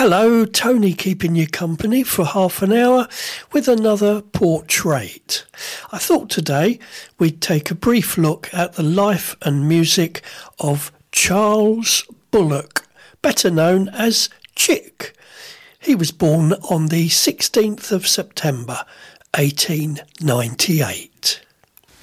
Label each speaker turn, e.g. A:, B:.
A: Hello, Tony keeping you company for half an hour with another portrait. I thought today we'd take a brief look at the life and music of Charles Bullock, better known as Chick. He was born on the 16th of September 1898.